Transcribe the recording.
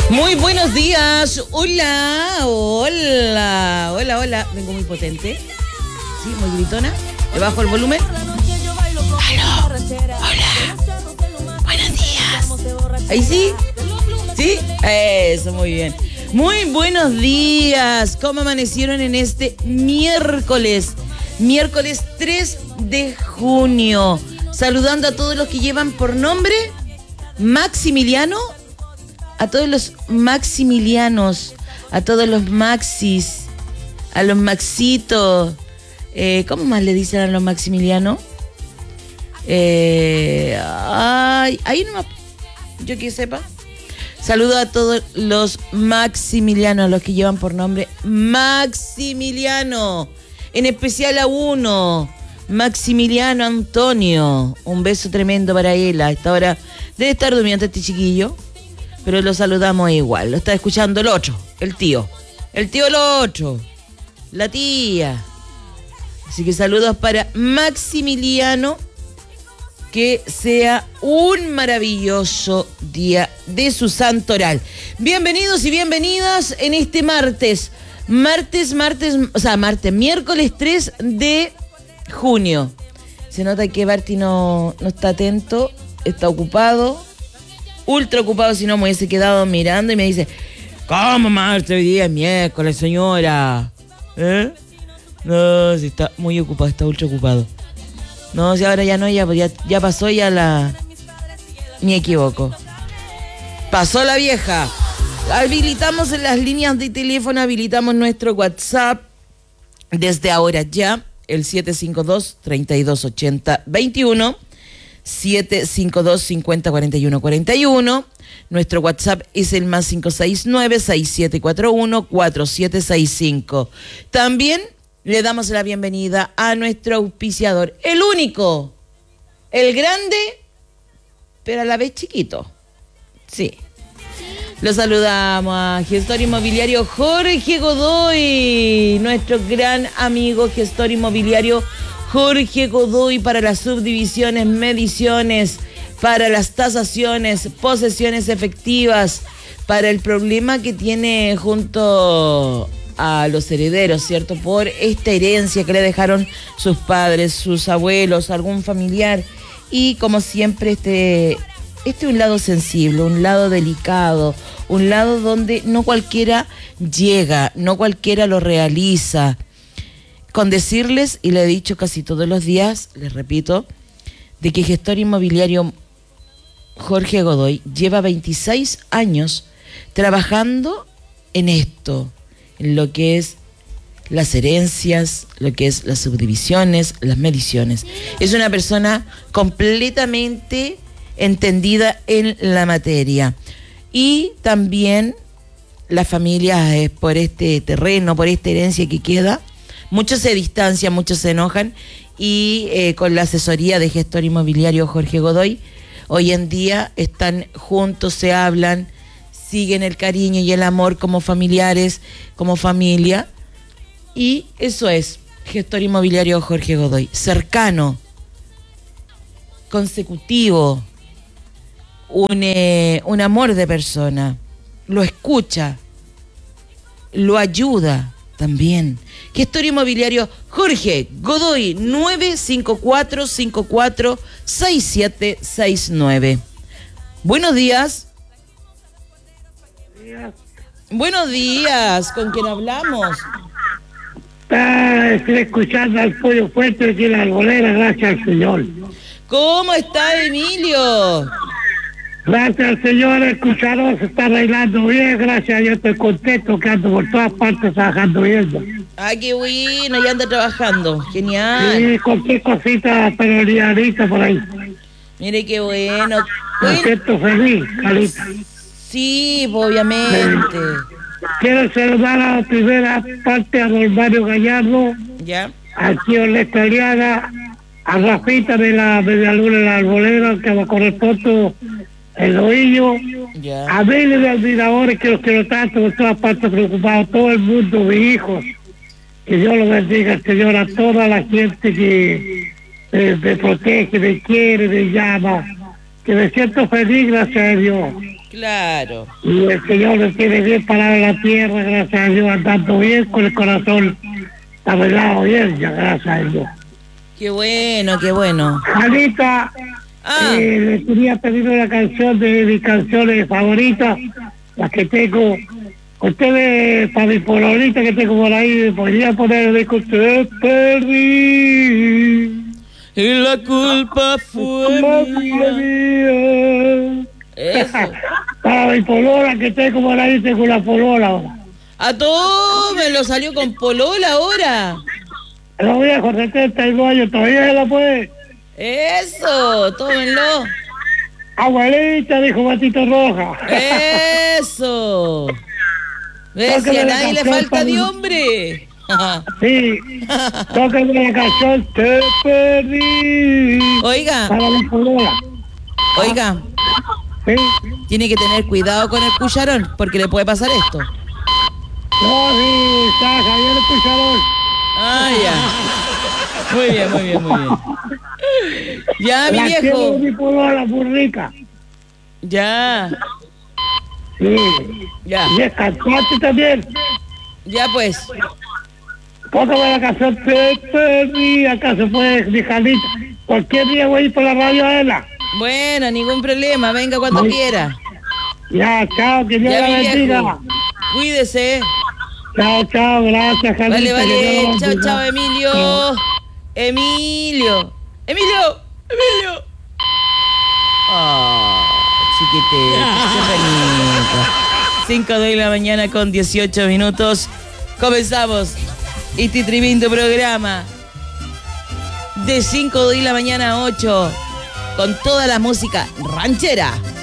Muy buenos días. Hola, hola, hola, hola. Vengo muy potente. Sí, muy gritona. Le bajo el volumen. Aló, hola. Buenos días. Ahí sí. ¿Sí? Eso, muy bien. Muy buenos días. ¿Cómo amanecieron en este miércoles? Miércoles 3 de junio. Saludando a todos los que llevan por nombre Maximiliano. A todos los Maximilianos, a todos los Maxis, a los Maxitos. ¿Cómo más le dicen a los Maximilianos? Ahí nomás, yo que sepa. Saludo a todos los Maximilianos, a los que llevan por nombre Maximiliano. En especial a uno, Maximiliano Antonio. Un beso tremendo para él. A esta hora debe estar durmiendo este chiquillo. Pero lo saludamos igual. Lo está escuchando el otro, el tío. El tío el otro. La tía. Así que saludos para Maximiliano. Que sea un maravilloso día de su santoral. Bienvenidos y bienvenidas en este miércoles 3 de junio. Se nota que Barty no está atento, está ocupado. Ultra ocupado, si no me hubiese quedado mirando y me dice, ¿cómo martes hoy día es miércoles, señora? No, si está muy ocupado, está ultra ocupado. No, si ahora ya no, ya pasó ya la... Me equivoco. Pasó la vieja. Habilitamos en las líneas de teléfono, habilitamos nuestro WhatsApp desde ahora ya, el 752-3280-21. 752-5041-41. Nuestro WhatsApp es el más 569-6741-4765. También le damos la bienvenida a nuestro auspiciador, el único, el grande, pero a la vez chiquito. Sí. Lo saludamos a gestor inmobiliario Jorge Godoy, nuestro gran amigo gestor inmobiliario Jorge Godoy, para las subdivisiones, mediciones, para las tasaciones, posesiones efectivas, para el problema que tiene junto a los herederos, ¿cierto? Por esta herencia que le dejaron sus padres, sus abuelos, algún familiar. Y como siempre, este es un lado sensible, un lado delicado, un lado donde no cualquiera llega, no cualquiera lo realiza. Con decirles, y le he dicho casi todos los días, les repito, de que gestor inmobiliario Jorge Godoy lleva 26 años trabajando en esto, en lo que es las herencias, lo que es las subdivisiones, las mediciones. Es una persona completamente entendida en la materia. Y también las familias, por este terreno, por esta herencia que queda, muchos se distancian, muchos se enojan, y con la asesoría de gestor inmobiliario Jorge Godoy, hoy en día están juntos, se hablan, siguen el cariño y el amor como familiares, como familia, y eso es gestor inmobiliario Jorge Godoy, cercano, consecutivo, un amor de persona, lo escucha, lo ayuda también. Gestor inmobiliario Jorge Godoy, 954-546769. Buenos días. Buenos días, ¿con quién hablamos? Estoy escuchando al Pollo Fuerte de la Arbolera, gracias al Señor. ¿Cómo está, Emilio? Gracias al Señor, el cucharón se está arreglando bien, gracias, yo estoy contento que ando por todas partes trabajando bien. Ay, qué bueno, ya anda trabajando, genial. Sí, cualquier cosita, pero liadita por ahí. Mire qué bueno. Me siento feliz, Carita. Sí, obviamente. Quiero saludar a la primera parte a don Mario Gallardo, ¿Ya? aquí en la Italiana, a Rafita de la Medialuna de la Arbolera, que va a correr foto el oillo, Ya. a miles de admiradores que los quiero tanto, por todas partes preocupados, todo el mundo, mis hijos, que Dios los bendiga, Señor, a toda la gente que me protege, me quiere, me llama, que me siento feliz, gracias a Dios. Claro. Y el Señor nos tiene bien parado en la tierra, gracias a Dios, andando bien con el corazón arreglado bien, ya gracias a Dios. Qué bueno, qué bueno. Janita, le quería pedir una canción de mis canciones favoritas, las que tengo. Ustedes, para mi pololita que tengo por ahí, me podría poner el disco Te perdí. Y la culpa fue mía. Eso. Para mi polola que tengo por ahí, tengo una polola ahora. A todo me lo salió con polola ahora. Los viejos, 72 años, todavía se la puede. Eso, tómenlo. Abuelita, dijo Matito Roja. Eso. ¿Ves? Si a nadie le falta de hombre. Sí, tóquenme la canción Te perdí. Oiga. Para mi polola. Oiga. Sí. Tiene que tener cuidado con el cucharón, porque le puede pasar esto. No, sí, está Javier el cucharón. Ah, ya. Muy bien, muy bien, muy bien. Ya, mi la viejo. Quiero mi polola, muy rica. Ya. Sí. Ya. Y es cantante también. Ya, pues. Póngame la canción Te perdí. Acá se puede, mi Janita. Cualquier día voy a ir por la radio a ella. Bueno, ningún problema. Venga cuando quiera. Ya, chao, que Dios Ya, la mi bendiga. viejo. Cuídese. Chao, chao, gracias, Janita. Vale, que vale. Dios la Chao, bendiga. chao, Emilio. Chao. Emilio. Emilio. Emilio. Oh, chiquitito. Qué bonito. 5 de la mañana con 18 minutos. Comenzamos este tremendo programa. De 5 de la mañana a 8. Con toda la música ranchera.